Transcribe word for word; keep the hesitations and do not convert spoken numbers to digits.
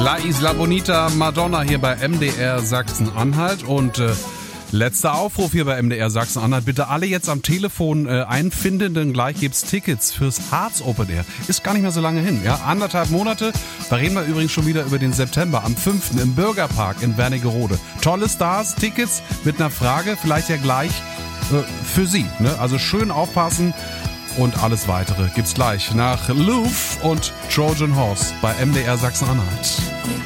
La Isla Bonita, Madonna hier bei M D R Sachsen-Anhalt und äh, letzter Aufruf hier bei M D R Sachsen-Anhalt. Bitte alle jetzt am Telefon äh, einfinden, denn gleich gibt's Tickets fürs Harz Open Air. Ist gar nicht mehr so lange hin, ja? Anderthalb Monate. Da reden wir übrigens schon wieder über den September. Am fünften im Bürgerpark in Wernigerode. Tolle Stars, Tickets mit einer Frage, vielleicht ja gleich äh, für Sie. Ne? Also schön aufpassen und alles Weitere gibt's gleich nach Louvre und Trojan Horse bei M D R Sachsen-Anhalt.